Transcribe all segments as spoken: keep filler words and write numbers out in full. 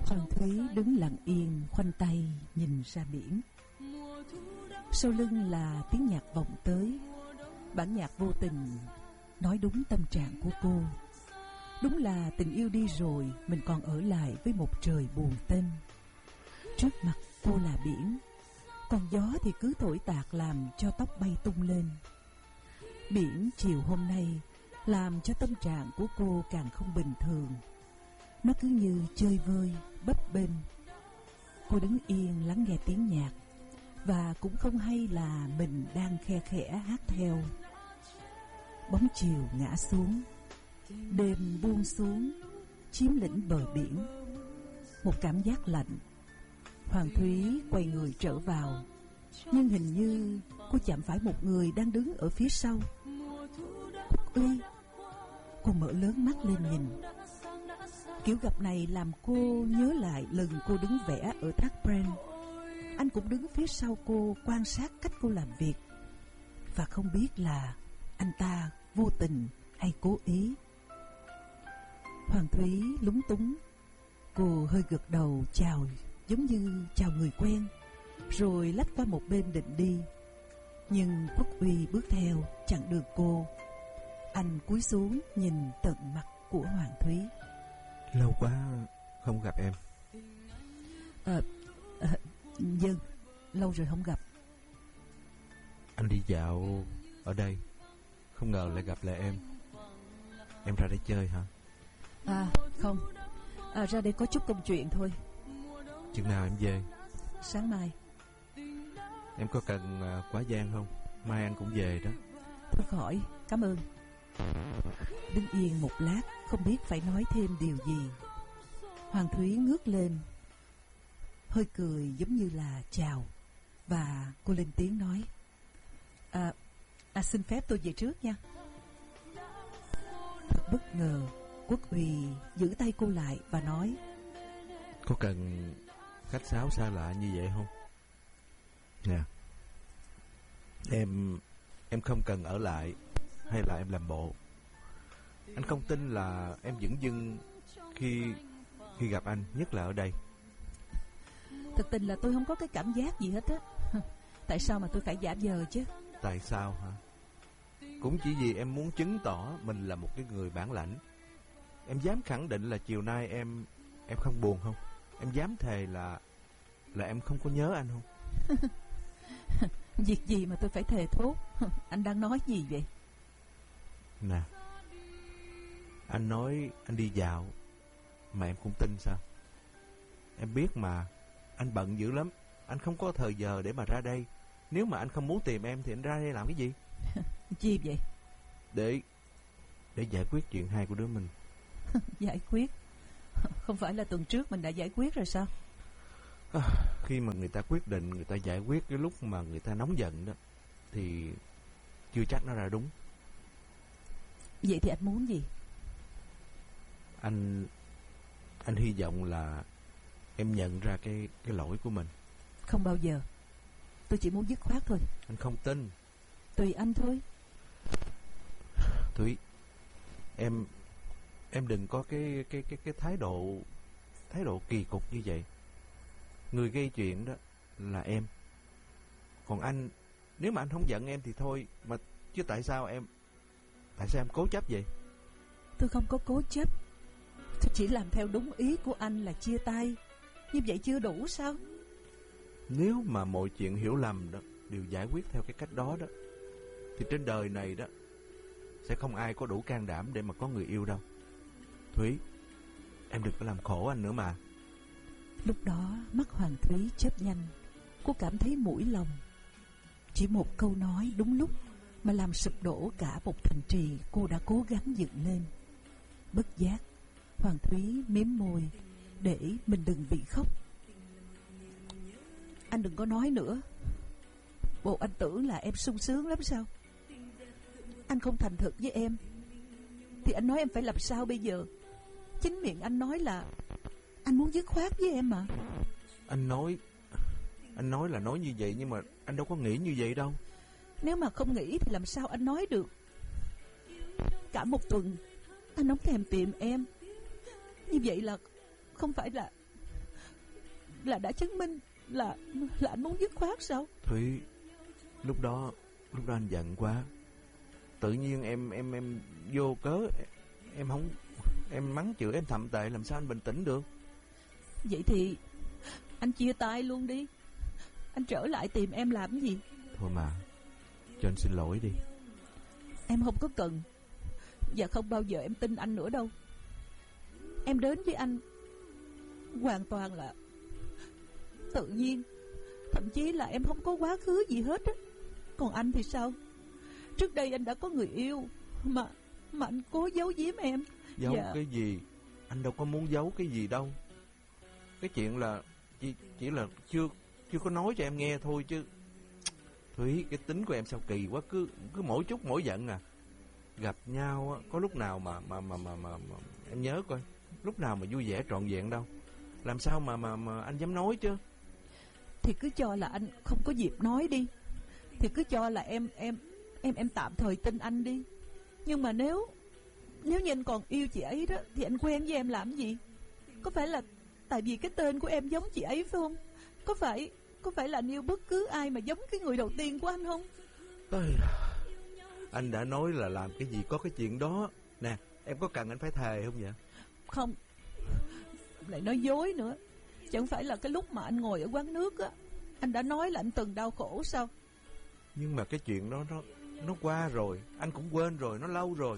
Hoàng Thúy đứng lặng yên, khoanh tay nhìn ra biển. Sau lưng là tiếng nhạc vọng tới. Bản nhạc vô tình nói đúng tâm trạng của cô. Đúng là tình yêu đi rồi, mình còn ở lại với một trời buồn tênh. Trước mặt cô là biển, còn gió thì cứ thổi tạt làm cho tóc bay tung lên. Biển chiều hôm nay làm cho tâm trạng của cô càng không bình thường. Nó cứ như chơi vơi, bấp bênh. Cô đứng yên lắng nghe tiếng nhạc, và cũng không hay là mình đang khe khẽ hát theo. Bóng chiều ngã xuống, đêm buông xuống, chiếm lĩnh bờ biển. Một cảm giác lạnh. Hoàng Thúy quay người trở vào, nhưng hình như cô chạm phải một người đang đứng ở phía sau. Quốc Uy. Cô mở lớn mắt lên nhìn. Kiểu gặp này làm cô nhớ lại lần cô đứng vẽ ở thác Bren. Anh cũng đứng phía sau cô, quan sát cách cô làm việc, và không biết là anh ta vô tình hay cố ý. Hoàng Thúy lúng túng. Cô hơi gật đầu chào, giống như chào người quen, rồi lách qua một bên định đi. Nhưng Quốc Uy bước theo chặn đường cô. Anh cúi xuống nhìn tận mặt của Hoàng Thúy. Lâu quá không gặp em. Ờ, à, Dân, lâu rồi không gặp. Anh đi dạo ở đây, không ngờ lại gặp lại em. Em ra đây chơi hả? À không, à, ra đây có chút công chuyện thôi. Chừng nào em về? Sáng mai. Em có cần quá giang không? Mai anh cũng về đó. Thôi khỏi, cảm ơn. Đứng yên một lát, không biết phải nói thêm điều gì. Hoàng Thúy ngước lên, hơi cười giống như là chào, và cô lên tiếng nói: À, à xin phép tôi về trước nha. Thật bất ngờ, Quốc Uy giữ tay cô lại và nói: Có cần khách sáo xa lạ như vậy không? Nè, Em Em không cần ở lại, hay là em làm bộ. Anh không tin là em dửng dưng Khi Khi gặp anh, nhất là ở đây. Thực tình là tôi không có cái cảm giác gì hết á. Tại sao mà tôi phải giả vờ chứ? Tại sao hả? Cũng chỉ vì em muốn chứng tỏ mình là một cái người bản lãnh. Em dám khẳng định là chiều nay em Em không buồn không? Em dám thề là Là em không có nhớ anh không? Việc gì mà tôi phải thề thốt? Anh đang nói gì vậy? Nè, anh nói anh đi dạo mà em cũng tin sao? Em biết mà, anh bận dữ lắm. Anh không có thời giờ để mà ra đây. Nếu mà anh không muốn tìm em thì anh ra đây làm cái gì? Chi vậy? Để Để giải quyết chuyện hai của đứa mình. Giải quyết? Không phải là tuần trước mình đã giải quyết rồi sao? À, khi mà người ta quyết định, người ta giải quyết cái lúc mà người ta nóng giận đó, thì chưa chắc nó ra đúng. Vậy thì anh muốn gì? Anh Anh hy vọng là em nhận ra cái cái lỗi của mình. Không bao giờ. Tôi chỉ muốn dứt khoát thôi. Anh không tin. Tùy anh thôi. Thúy, Em Em đừng có cái cái cái cái thái độ Thái độ kỳ cục như vậy. Người gây chuyện đó là em. Còn anh, nếu mà anh không giận em thì thôi. Mà chứ tại sao em Tại sao em cố chấp vậy? Tôi không có cố chấp. Tôi chỉ làm theo đúng ý của anh là chia tay. Như vậy chưa đủ sao? Nếu mà mọi chuyện hiểu lầm đó đều giải quyết theo cái cách đó đó, thì trên đời này đó sẽ không ai có đủ can đảm để mà có người yêu đâu. Thúy, em đừng có làm khổ anh nữa mà. Lúc đó mắt Hoàng Thúy chớp nhanh. Cô cảm thấy mũi lòng. Chỉ một câu nói đúng lúc mà làm sụp đổ cả một thành trì cô đã cố gắng dựng lên. Bất giác, Hoàng Thúy mím môi để mình đừng bị khóc. Anh đừng có nói nữa. Bộ anh tưởng là em sung sướng lắm sao? Anh không thành thực với em thì anh nói em phải làm sao bây giờ? Chính miệng anh nói là anh muốn dứt khoát với em mà. Anh nói Anh nói là nói như vậy, nhưng mà anh đâu có nghĩ như vậy đâu. Nếu mà không nghĩ thì làm sao anh nói được? Cả một tuần anh không thèm tìm em. Như vậy là không phải là là đã chứng minh là là anh muốn dứt khoát sao? Thúy, lúc đó lúc đó anh giận quá, tự nhiên em em em vô cớ em không em mắng chửi em thậm tệ, làm sao anh bình tĩnh được? Vậy thì anh chia tay luôn đi, anh trở lại tìm em làm cái gì? Thôi mà, cho anh xin lỗi đi. Em không có cần, và không bao giờ em tin anh nữa đâu. Em đến với anh hoàn toàn là tự nhiên, thậm chí là em không có quá khứ gì hết á. Còn anh thì sao? Trước đây anh đã có người yêu mà mà anh cố giấu giếm em. Giấu dạ. cái gì? Anh đâu có muốn giấu cái gì đâu. Cái chuyện là chỉ, chỉ là chưa chưa có nói cho em nghe thôi chứ. Thúy, cái tính của em sao kỳ quá, cứ cứ mỗi chút mỗi giận à. Gặp nhau á, có lúc nào mà mà mà mà, mà, mà em nhớ coi, lúc nào mà vui vẻ trọn vẹn đâu. Làm sao mà mà mà anh dám nói chứ? Thì cứ cho là anh không có dịp nói đi. Thì cứ cho là em em em em tạm thời tin anh đi. Nhưng mà nếu nếu như anh còn yêu chị ấy đó, thì anh quen với em làm gì? Có phải là tại vì cái tên của em giống chị ấy phải không? Có phải có phải là anh yêu bất cứ ai mà giống cái người đầu tiên của anh không? Ôi, anh đã nói là làm cái gì có cái chuyện đó. Nè, em có cần anh phải thề không vậy? Không, lại nói dối nữa. Chẳng phải là cái lúc mà anh ngồi ở quán nước á, anh đã nói là anh từng đau khổ sao? Nhưng mà cái chuyện đó nó nó qua rồi, anh cũng quên rồi, nó lâu rồi.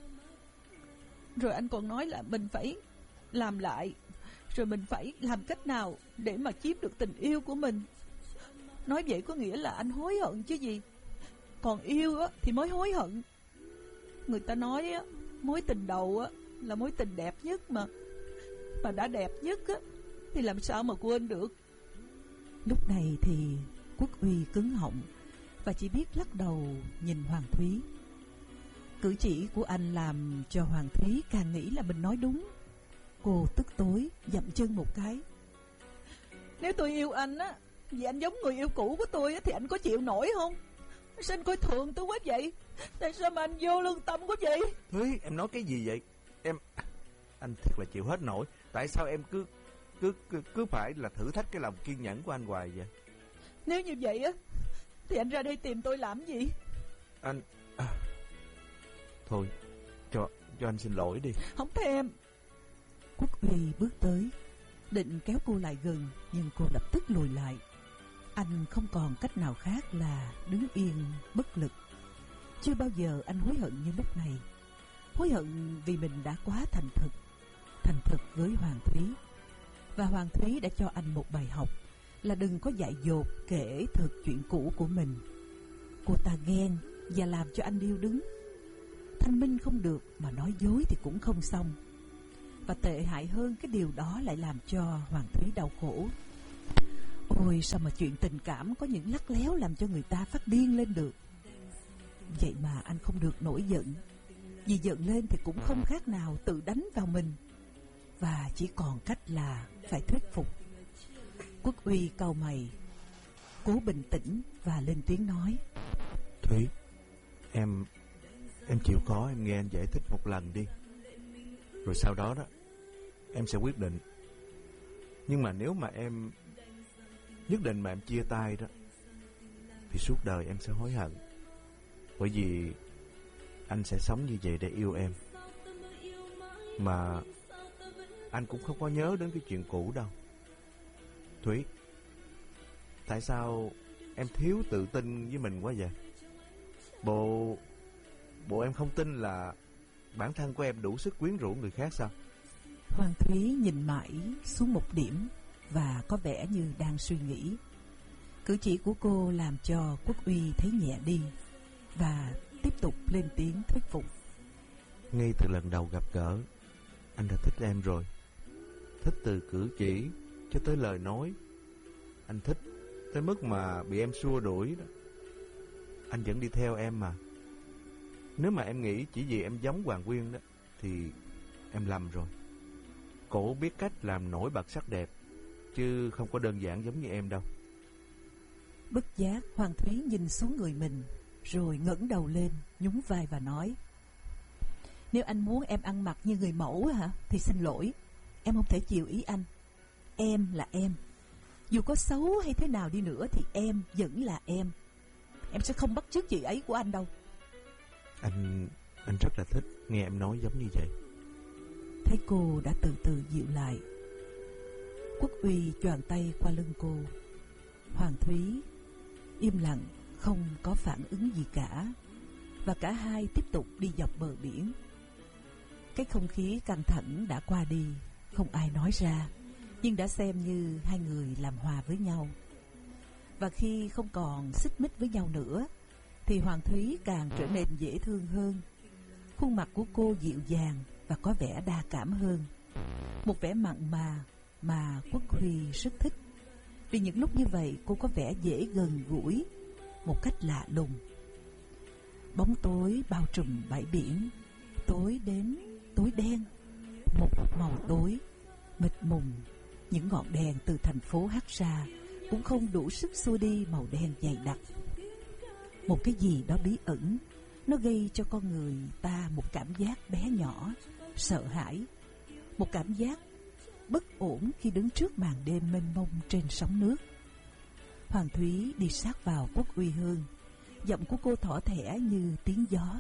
Rồi anh còn nói là mình phải làm lại, rồi mình phải làm cách nào để mà chiếm được tình yêu của mình. Nói vậy có nghĩa là anh hối hận chứ gì. Còn yêu á thì mới hối hận. Người ta nói á, mối tình đầu á là mối tình đẹp nhất mà. Mà đã đẹp nhất á thì làm sao mà quên được. Lúc này thì Quốc Uy cứng họng và chỉ biết lắc đầu nhìn Hoàng Thúy. Cử chỉ của anh làm cho Hoàng Thúy càng nghĩ là mình nói đúng. Cô tức tối dậm chân một cái. Nếu tôi yêu anh á, vì anh giống người yêu cũ của tôi á, thì anh có chịu nổi không? Sao anh coi thường tôi quá vậy? Tại sao mà anh vô lương tâm quá vậy? Thúy, em nói cái gì vậy? Em Anh thật là chịu hết nổi. Tại sao em cứ cứ cứ, cứ phải là thử thách cái lòng kiên nhẫn của anh hoài vậy? Nếu như vậy á, thì anh ra đây tìm tôi làm gì? Anh à, thôi, cho cho anh xin lỗi đi. Không thèm. Quốc Uy bước tới, định kéo cô lại gần, nhưng cô lập tức lùi lại. Anh không còn cách nào khác là đứng yên bất lực. Chưa bao giờ anh hối hận như lúc này. Hối hận vì mình đã quá thành thực. Thành thực với Hoàng Thúy. Và Hoàng Thúy đã cho anh một bài học, là đừng có dại dột kể thật chuyện cũ của mình. Cô ta ghen và làm cho anh điêu đứng. Thanh minh không được, mà nói dối thì cũng không xong. Và tệ hại hơn, cái điều đó lại làm cho Hoàng Thúy đau khổ. Ôi, sao mà chuyện tình cảm có những lắt léo làm cho người ta phát điên lên được. Vậy mà anh không được nổi giận, vì giận lên thì cũng không khác nào tự đánh vào mình. Và chỉ còn cách là phải thuyết phục. Quốc Uy cau mày, cố bình tĩnh và lên tiếng nói. Thúy, em Em chịu khó em nghe anh giải thích một lần đi. Rồi sau đó đó em sẽ quyết định. Nhưng mà nếu mà em nhất định mà em chia tay đó, thì suốt đời em sẽ hối hận. Bởi vì anh sẽ sống như vậy để yêu em. Mà anh cũng không có nhớ đến cái chuyện cũ đâu. Thúy, tại sao em thiếu tự tin với mình quá vậy? Bộ Bộ em không tin là bản thân của em đủ sức quyến rũ người khác sao? Hoàng Thúy nhìn mãi xuống một điểm và có vẻ như đang suy nghĩ. Cử chỉ của cô làm cho Quốc Uy thấy nhẹ đi và tiếp tục lên tiếng thuyết phục. Ngay từ lần đầu gặp gỡ, anh đã thích em rồi. Thích từ cử chỉ cho tới lời nói. Anh thích tới mức mà bị em xua đuổi đó. Anh vẫn đi theo em mà. Nếu mà em nghĩ chỉ vì em giống Hoàng Quyên đó, thì em lầm rồi. Cổ biết cách làm nổi bật sắc đẹp, chứ không có đơn giản giống như em đâu. Bất giác Hoàng Thúy nhìn xuống người mình, rồi ngẩng đầu lên, nhún vai và nói. Nếu anh muốn em ăn mặc như người mẫu hả, thì xin lỗi, em không thể chiều ý anh. Em là em, Dù có xấu hay thế nào đi nữa thì em vẫn là em. Em sẽ không bắt chước chị ấy của anh đâu. Anh anh rất là thích nghe em nói giống như vậy. Thấy cô đã từ từ dịu lại, Quốc Uy choàng tay qua lưng cô. Hoàng Thúy im lặng, không có phản ứng gì cả, và cả hai tiếp tục đi dọc bờ biển. Cái không khí căng thẳng đã qua đi, không ai nói ra, nhưng đã xem như hai người làm hòa với nhau. Và khi không còn xích mích với nhau nữa thì Hoàng Thúy càng trở nên dễ thương hơn. Khuôn mặt của cô dịu dàng và có vẻ đa cảm hơn, một vẻ mặn mà mà Quốc Huy rất thích. Vì những lúc như vậy cô có vẻ dễ gần gũi một cách lạ lùng. Bóng tối bao trùm bãi biển, tối đến tối đen, một màu tối mịt mùng. Những ngọn đèn từ thành phố hắt ra cũng không đủ sức xua đi màu đen dày đặc. Một cái gì đó bí ẩn, nó gây cho con người ta một cảm giác bé nhỏ, sợ hãi, một cảm giác bất ổn khi đứng trước màn đêm mênh mông trên sóng nước. Hoàng Thúy đi sát vào Quốc Uy hơn, giọng của cô thỏ thẻ như tiếng gió.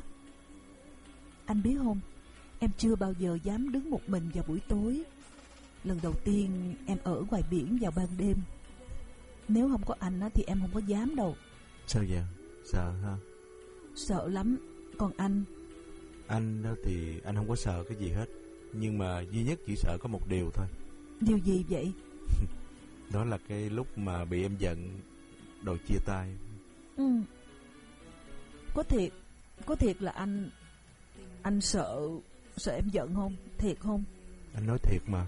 Anh biết không, em chưa bao giờ dám đứng một mình vào buổi tối. Lần đầu tiên em ở ngoài biển vào ban đêm. Nếu không có anh á, thì em không có dám đâu. Sao vậy? Sợ ha? Sợ lắm. Còn anh? Anh đó thì anh không có sợ cái gì hết, nhưng mà duy nhất chỉ sợ có một điều thôi. Điều gì vậy? Đó là cái lúc mà bị em giận, đòi chia tay. Ừ. Có thiệt, có thiệt là anh Anh sợ Sợ em giận không? Thiệt không? Anh nói thiệt mà.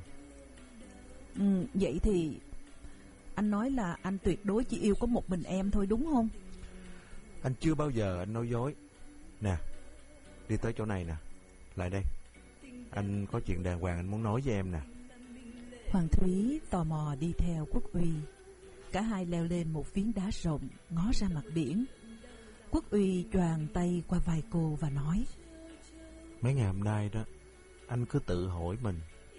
Ừ, vậy thì anh nói là anh tuyệt đối chỉ yêu có một mình em thôi, đúng không? Anh chưa bao giờ anh nói dối. Nè, đi tới chỗ này nè. Lại đây. Anh có chuyện đàng hoàng anh muốn nói với em nè. Hoàng Thúy tò mò đi theo Quốc Uy. Cả hai leo lên một phiến đá rộng, ngó ra mặt biển. Quốc Uy choàng tay qua vai cô và nói: Mấy ngày hôm nay đó, anh cứ tự hỏi mình,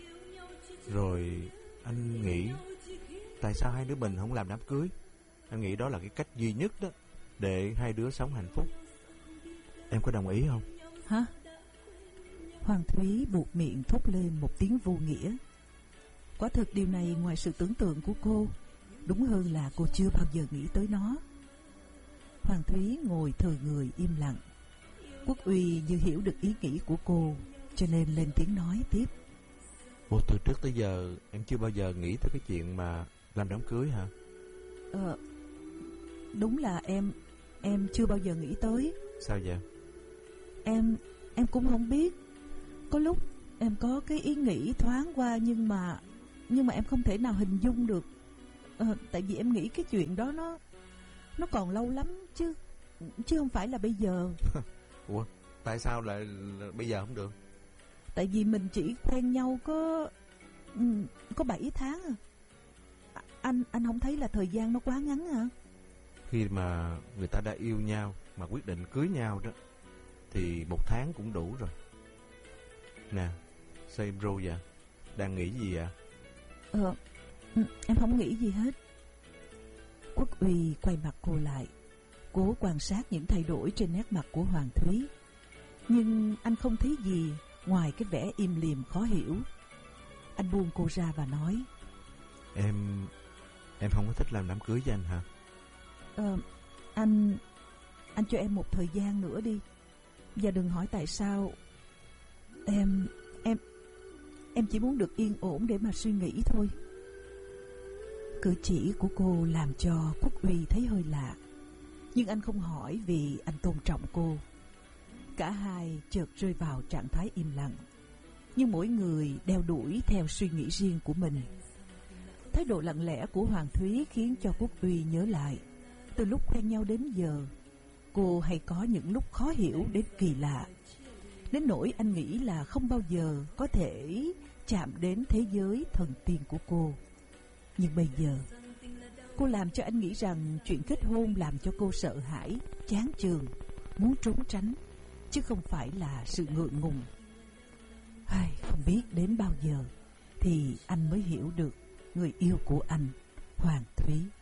rồi anh nghĩ tại sao hai đứa mình không làm đám cưới. Anh nghĩ đó là cái cách duy nhất đó để hai đứa sống hạnh phúc. Em có đồng ý không? Hả? Hoàng Thúy buột miệng thốt lên một tiếng vô nghĩa. Quả thực điều này ngoài sự tưởng tượng của cô, đúng hơn là cô chưa bao giờ nghĩ tới nó. Hoàng Thúy ngồi thờ người im lặng. Quốc Uy như hiểu được ý nghĩ của cô, cho nên lên tiếng nói tiếp: Ủa, từ trước tới giờ em chưa bao giờ nghĩ tới cái chuyện mà làm đám cưới hả? Ờ, đúng là em Em chưa bao giờ nghĩ tới. Sao vậy? Em Em cũng không biết. Có lúc em có cái ý nghĩ thoáng qua, nhưng mà Nhưng mà em không thể nào hình dung được. ờ, Tại vì em nghĩ cái chuyện đó Nó Nó còn lâu lắm chứ Chứ không phải là bây giờ. Ủa, tại sao lại là bây giờ không được? Tại vì mình chỉ quen nhau có Có bảy tháng à. Anh Anh không thấy là thời gian nó quá ngắn hả? Khi mà người ta đã yêu nhau mà quyết định cưới nhau đó, thì một tháng cũng đủ rồi. Nè, sao em ru vậy? Đang nghĩ gì vậy? Ờ, em không nghĩ gì hết. Quốc Uy quay mặt cô lại, cố quan sát những thay đổi trên nét mặt của Hoàng Thúy, nhưng anh không thấy gì ngoài cái vẻ im lìm khó hiểu. Anh buông cô ra và nói: Em Em không có thích làm đám cưới với anh hả? Ờ, anh Anh cho em một thời gian nữa đi. Và đừng hỏi tại sao. Em Em Em chỉ muốn được yên ổn để mà suy nghĩ thôi. Cử chỉ của cô làm cho Quốc Uy thấy hơi lạ, nhưng anh không hỏi vì anh tôn trọng cô. Cả hai chợt rơi vào trạng thái im lặng, nhưng mỗi người đeo đuổi theo suy nghĩ riêng của mình. Thái độ lặng lẽ của Hoàng Thúy khiến cho Quốc Uy nhớ lại, từ lúc quen nhau đến giờ, cô hay có những lúc khó hiểu đến kỳ lạ, đến nỗi anh nghĩ là không bao giờ có thể chạm đến thế giới thần tiên của cô. Nhưng bây giờ, cô làm cho anh nghĩ rằng chuyện kết hôn làm cho cô sợ hãi, chán chường, muốn trốn tránh, chứ không phải là sự ngượng ngùng. Ai, không biết đến bao giờ thì anh mới hiểu được người yêu của anh, Hoàng Thúy. Thúy.